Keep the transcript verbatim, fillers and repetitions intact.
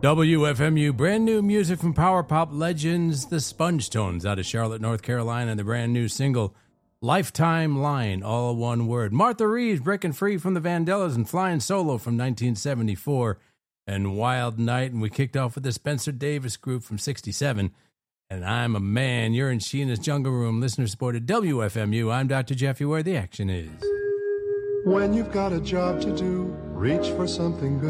W F M U, brand new music from power pop legends, the Sponge Tones out of Charlotte, North Carolina, the brand new single, Lifetime Line, all one word. Martha Reeves, breaking free from the Vandellas and flying solo from nineteen seventy-four, and Wild Night, and we kicked off with the Spencer Davis Group from sixty-seven, and I'm a Man. You're in Sheena's Jungle Room, listener-supported W F M U. I'm Doctor Jeffy, where the action is. When you've got a job to do, reach for something good.